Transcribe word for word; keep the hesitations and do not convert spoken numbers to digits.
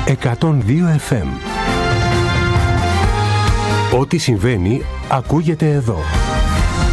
εκατόν δύο εφ εμ. Ό,τι συμβαίνει ακούγεται εδώ.